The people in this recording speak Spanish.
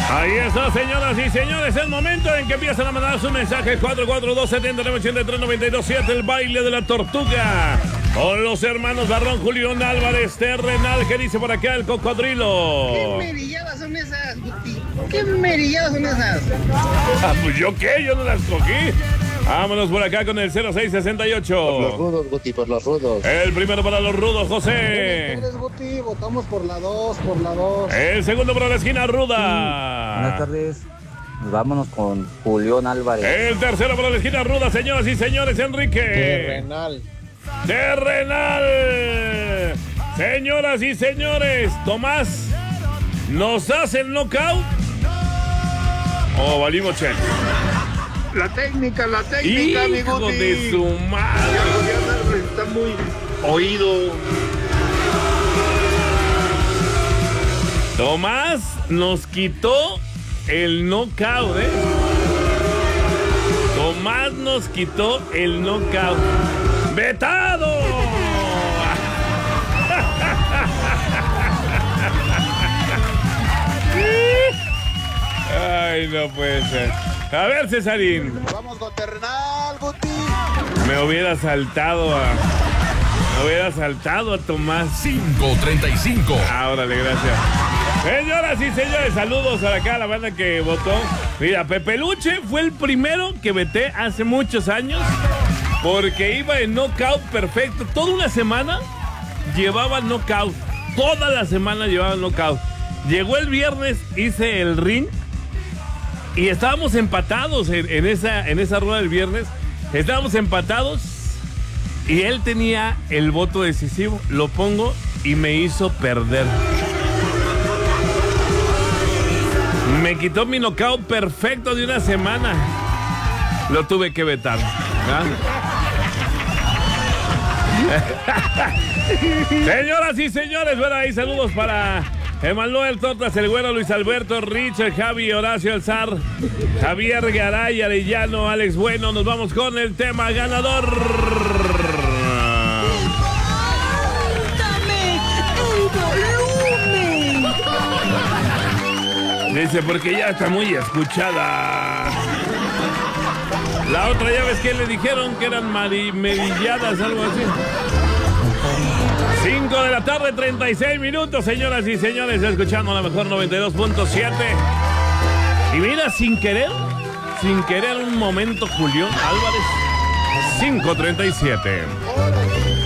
Ahí está, señoras y señores, el momento en que empiezan a mandar su mensaje 442-7983-927, el baile de la tortuga. Con los hermanos Barrón, Julián Álvarez, terrenal, que dice por acá el cocodrilo. ¿Qué merilladas son esas, Guti? ¿Qué merilladas son esas? Pues yo qué, yo no las cogí. Vámonos por acá con el 0668. Por los rudos, Guti, por los rudos. El primero para los rudos, José. ¿Quieres, Guti? Votamos por la 2, por la 2. El segundo para la esquina ruda. Buenas tardes. Vámonos con Julián Álvarez. El tercero para la esquina ruda, señoras y señores, Enrique. Terrenal. Terrenal. Señoras y señores, Tomás, ¿nos hace el knockout? Oh, valimos check. La técnica, mi Hijo Guti. de su madre. Julián Álvarez está muy oído. Tomás nos quitó el knockout, ¿eh? Tomás nos quitó el knockout. ¡Vetado! Ay, no puede ser. A ver, Cesarín. Vamos con Terrenal, Guti. Me hubiera saltado a Tomás. 535. Órale, gracias. Señoras y señores, saludos a acá a la banda que votó. Mira, Pepe Luche fue el primero que veté hace muchos años porque iba en knockout perfecto. Toda una semana llevaba knockout. Toda la semana llevaba knockout. Llegó el viernes, hice el ring y estábamos empatados en esa rueda del viernes. Estábamos empatados y él tenía el voto decisivo. Lo pongo y me hizo perder. Me quitó mi knockout perfecto de una semana. Lo tuve que vetar. Señoras y señores, bueno, ahí saludos para Emanuel Tortas, el Güero, Luis Alberto, Richard, Javi, Horacio, El Zar, Javier Garay, Arellano, Alex Bueno. Nos vamos con el tema ganador. Dice, porque ya está muy escuchada. La otra, ya ves que le dijeron que eran medilladas, algo así. 5 de la tarde, 36 minutos, señoras y señores, escuchando la mejor 92.7. Y mira, sin querer un momento, Julián Álvarez, 5:37.